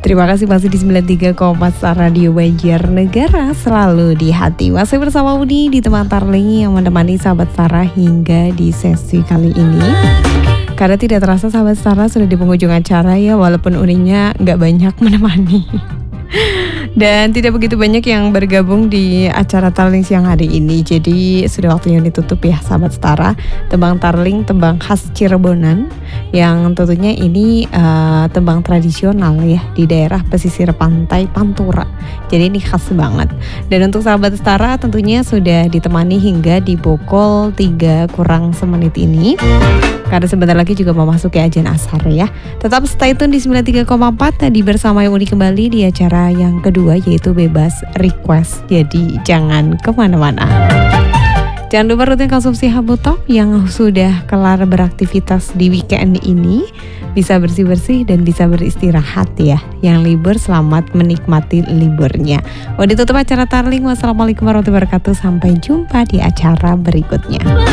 Terima kasih masih di 93,4 Radio Banjarnegara, selalu di hati. Masih bersama Uni di teman Tarling yang menemani sahabat Sarah hingga di sesi kali ini. Karena tidak terasa sahabat Sarah sudah di penghujung acara ya, walaupun Uninya nggak banyak menemani. Dan tidak begitu banyak yang bergabung di acara Tarling siang hari ini. Jadi sudah waktunya ditutup ya sahabat Setara. Tembang Tarling, tembang khas Cirebonan, yang tentunya ini tembang tradisional ya di daerah pesisir pantai Pantura. Jadi ini khas banget. Dan untuk sahabat Setara tentunya sudah ditemani hingga di pukul 3 kurang semenit ini. Karena sebentar lagi juga mau masuk ke ajan ashar ya. Tetap stay tune di 93,4 tadi bersama Uni kembali di acara yang kedua, yaitu Bebas Request. Jadi jangan kemana-mana. Jangan lupa rutin konsumsi Habutok yang sudah kelar beraktivitas di weekend ini. Bisa bersih-bersih dan bisa beristirahat ya. Yang libur selamat menikmati liburnya. Ditutup acara Tarling. Wassalamualaikum warahmatullahi wabarakatuh. Sampai jumpa di acara berikutnya.